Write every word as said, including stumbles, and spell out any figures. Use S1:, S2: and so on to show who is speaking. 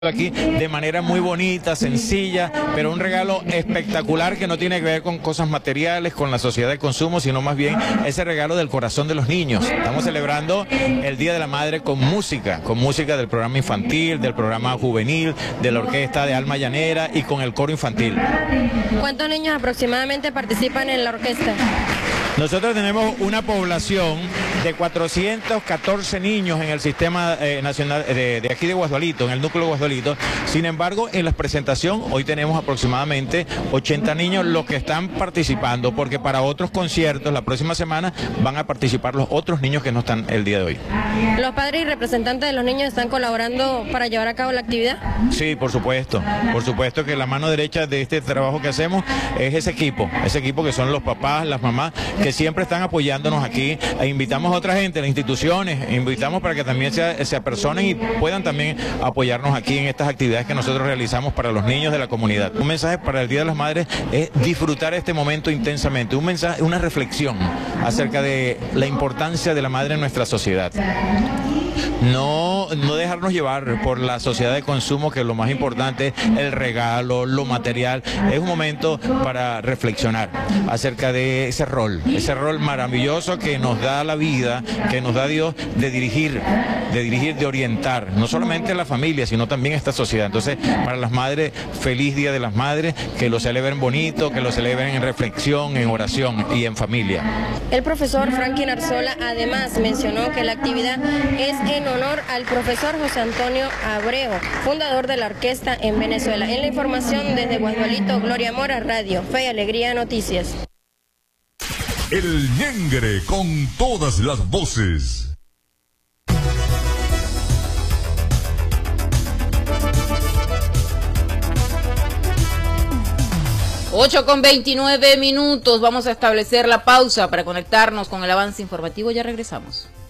S1: aquí de manera muy bonita, sencilla, pero un regalo espectacular que no tiene que ver con cosas materiales, con la sociedad de consumo, sino más bien ese regalo del corazón de los niños. Estamos celebrando el Día de la Madre con música, con música del programa infantil, del programa juvenil, de la orquesta de Alma Llanera y con el coro infantil.
S2: ¿Cuántos niños aproximadamente participan en la orquesta?
S1: Nosotros tenemos una población de cuatrocientos catorce niños en el sistema eh, nacional de, de aquí de Guasdualito, en el núcleo de Guasdualito. Sin embargo, en la presentación hoy tenemos aproximadamente ochenta niños los que están participando, porque para otros conciertos la próxima semana van a participar los otros niños que no están el día de hoy.
S2: ¿Los padres y representantes de los niños están colaborando para llevar a cabo la actividad?
S1: Sí, por supuesto. Por supuesto que la mano derecha de este trabajo que hacemos es ese equipo, ese equipo que son los papás, las mamás, que siempre están apoyándonos aquí. E invitamos a otra gente, las instituciones, invitamos para que también se, se apersonen y puedan también apoyarnos aquí en estas actividades que nosotros realizamos para los niños de la comunidad. Un mensaje para el Día de las Madres es disfrutar este momento intensamente, un mensaje, una reflexión acerca de la importancia de la madre en nuestra sociedad. No, no dejarnos llevar por la sociedad de consumo, que lo más importante es el regalo, lo material. Es un momento para reflexionar acerca de ese rol, ese rol maravilloso que nos da la vida, que nos da Dios, de dirigir, de dirigir, de orientar, no solamente a la familia, sino también a esta sociedad. Entonces, para las madres, feliz Día de las Madres, que lo celebren bonito, que lo celebren en reflexión, en oración y en familia.
S2: El profesor Franklin Arzola además mencionó que la actividad es en honor al profesor José Antonio Abreu, fundador de la orquesta en Venezuela. En la información desde Guasdualito, Gloria Mora, Radio Fe y Alegría Noticias.
S3: El Ñengre con todas las voces.
S4: ocho con veintinueve minutos, vamos a establecer la pausa para conectarnos con el avance informativo, ya regresamos.